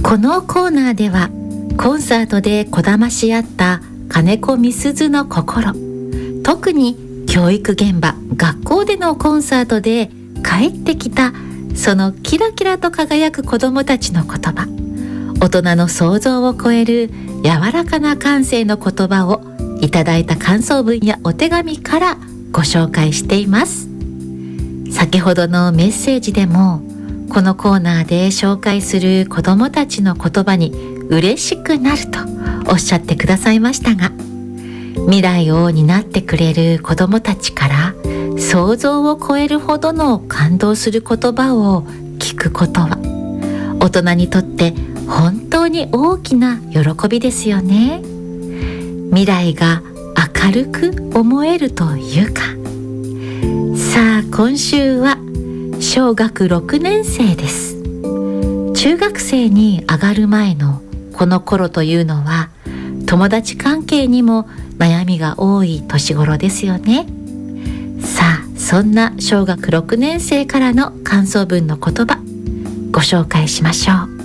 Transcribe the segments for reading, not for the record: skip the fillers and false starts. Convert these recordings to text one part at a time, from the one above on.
このコーナーではコンサートでこだまし合った金子みすずの心、特に教育現場、学校でのコンサートで帰ってきたそのキラキラと輝く子どもたちの言葉、大人の想像を超える柔らかな感性の言葉をいただいた感想文やお手紙からご紹介しています。先ほどのメッセージでもこのコーナーで紹介する子どもたちの言葉に嬉しくなるとおっしゃってくださいましたが、未来を担ってくれる子どもたちから想像を超えるほどの感動する言葉を聞くことは大人にとって本当に大きな喜びですよね。未来が明るく思えるというか。さあ、今週は小学6年生です。中学生に上がる前のこの頃というのは友達関係にも悩みが多い年頃ですよね。さあ、そんな小学6年生からの感想文の言葉ご紹介しましょう。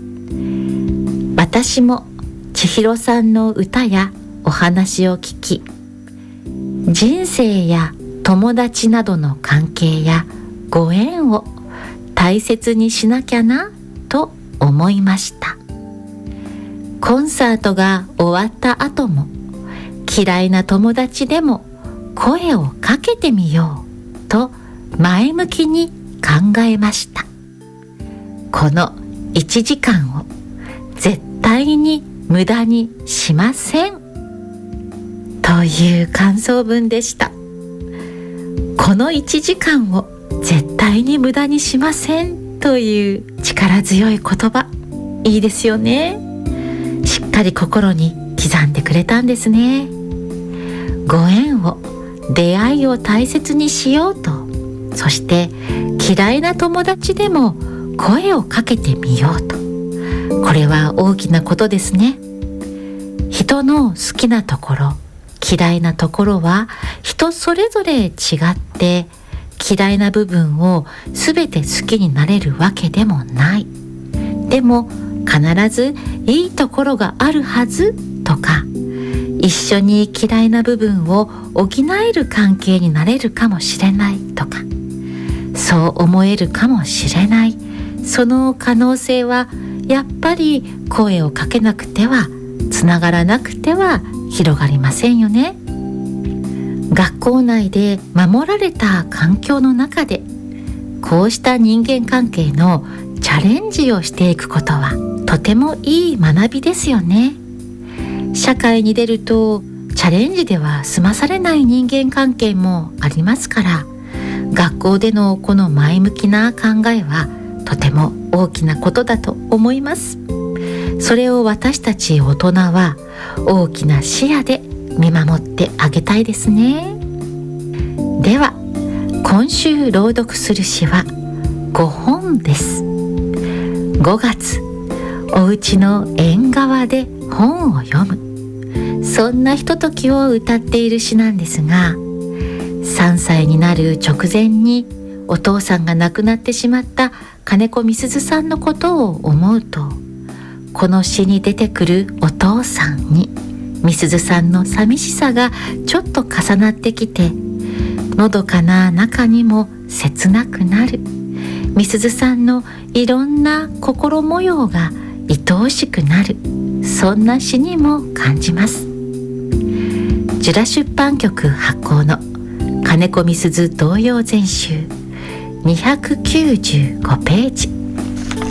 私も千尋さんの歌やお話を聞き、人生や友達などの関係やご縁を大切にしなきゃなと思いました。コンサートが終わった後も嫌いな友達でも声をかけてみようと前向きに考えました。この1時間を絶対に無駄にしませんという感想文でした。この1時間を絶対に無駄にしませんという力強い言葉、いいですよね。しっかり心に刻んでくれたんですね。ご縁を、出会いを大切にしようと、そして嫌いな友達でも声をかけてみようと、これは大きなことですね。人の好きなところ、嫌いなところは人それぞれ違って、嫌いな部分をすべて好きになれるわけでもない。でも必ずいいところがあるはずとか、一緒に嫌いな部分を補える関係になれるかもしれないとか、そう思えるかもしれない。その可能性はやっぱり声をかけなくては、つながらなくては広がりませんよね。学校内で守られた環境の中でこうした人間関係のチャレンジをしていくことはとてもいい学びですよね。社会に出るとチャレンジでは済まされない人間関係もありますから、学校でのこの前向きな考えはとても大きなことだと思います。それを私たち大人は大きな視野で見守ってあげたいですね。では今週朗読する詩は5本です。5月、お家の縁側で本を読む、そんなひとときを歌っている詩なんですが、3歳になる直前にお父さんが亡くなってしまった金子みすずさんのことを思うと、この詩に出てくるお父さんにみすずさんの寂しさがちょっと重なってきて、のどかな中にも切なくなるみすずさんのいろんな心模様が愛おしくなる、そんな詩にも感じます。ジュラ出版局発行の金子みすず童謡全集295ページ。